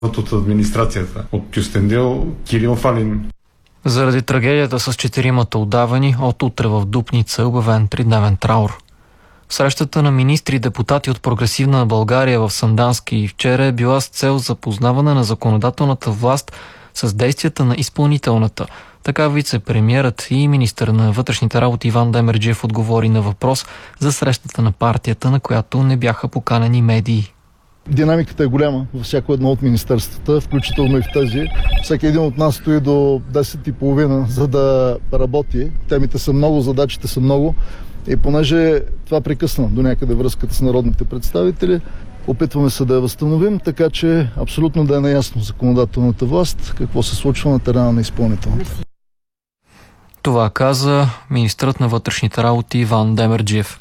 От администрацията, от Кюстендил, Кирил Фалин. Заради трагедията с 4 удавани, от утре в Дупница е обявен 3-дневен траур. Срещата на министри и депутати от Прогресивна България в Сандански вчера е била с цел запознаване на законодателната власт с действията на изпълнителната. Така вице-премиерът и министър на вътрешните работи Иван Демерджиев отговори на въпрос за срещата на партията, на която не бяха поканени медии. Динамиката е голяма във всяко едно от министерствата, включително и в тези. Всеки един от нас стои до 10:30, за да работи. Темите са много, задачите са много. И понеже това прекъсна до някъде връзката с народните представители, опитваме се да я възстановим, така че абсолютно да е наясно законодателната власт какво се случва на терена на изпълнителната. Това каза министърът на вътрешните работи Иван Демерджиев.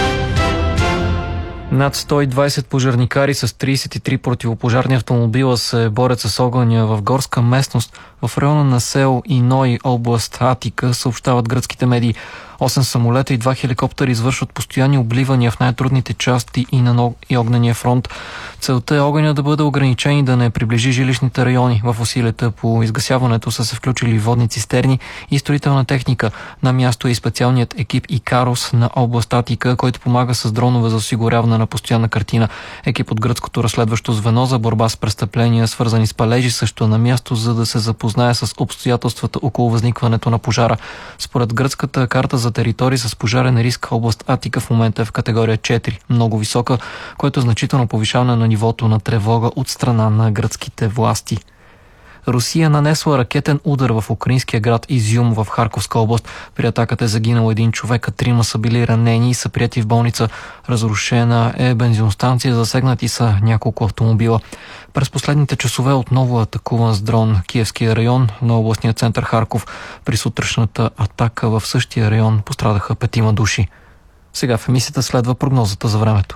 Над 120 пожарникари с 33 противопожарни автомобила се борят с огъня в горска местност в района на село Иной, област Атика, съобщават гръцките медии. 8 самолета и 2 хеликоптера извършват постоянни обливания в най-трудните части и огнения фронт. Целта е огъня да бъде ограничен и да не приближи жилищните райони. В усилията по изгасяването са се включили водни цистерни и строителна техника. На място е и специалният екип Икарос на област Атика, който помага с дронове за осигуряване на постоянна картина. Екип от гръцкото разследващо звено за борба с престъпления, свързани с палежи, също на място, за да се запознае с обстоятелствата около възникването на пожара. Според гръцката карта за територии с пожарен риск, област Атика в момента е в категория 4, много висока, което е значително повишаване на нивото на тревога от страна на гръцките власти. Русия нанесла ракетен удар в украинския град Изюм в Харковска област. При атаката е загинал 1 човек, а 3 са били ранени и са прияти в болница. Разрушена е бензиностанция, засегнати са няколко автомобила. През последните часове отново атакуван с дрон Киевския район на областния център Харков. При сутрешната атака в същия район пострадаха 5 души. Сега в емисията следва прогнозата за времето.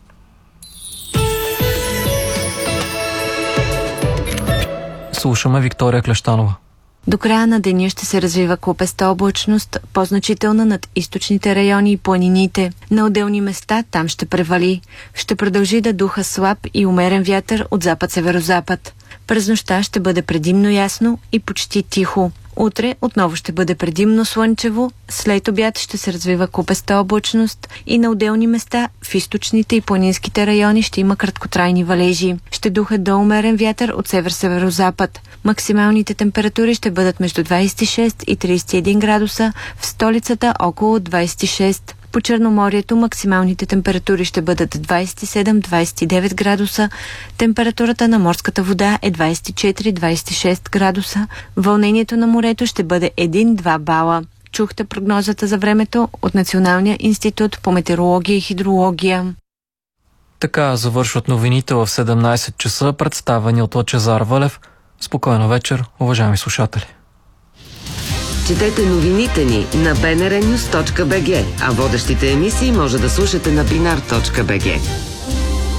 Слушаме Виктория Клещанова. До края на деня ще се развива клопеста облачност, по-значителна над източните райони и планините. На отделни места там ще превали. Ще продължи да духа слаб и умерен вятър от запад-северозапад. През нощта ще бъде предимно ясно и почти тихо. Утре отново ще бъде предимно слънчево, след обяд ще се развива клопеста облачност и на отделни места в източните и планинските райони ще има краткотрайни валежи. Ще духа до умерен вятър от север-северозапад. Максималните температури ще бъдат между 26 и 31 градуса, в столицата около 26. По Черноморието максималните температури ще бъдат 27-29 градуса, температурата на морската вода е 24-26 градуса, вълнението на морето ще бъде 1-2 бала. Чухте прогнозата за времето от Националния институт по метеорология и хидрология. Така завършват новините в 17 часа, представени от Лъчезар Вълев. Спокойна вечер, уважаеми слушатели. Четете новините ни на bnrnews.bg, а водещите емисии може да слушате на binar.bg.